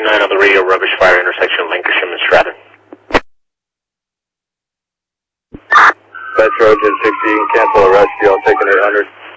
9 on the radio, rubbish fire intersection, Lancashire and Stratton. Metro, Engine 60, you can cancel arrest, y'all taking 800.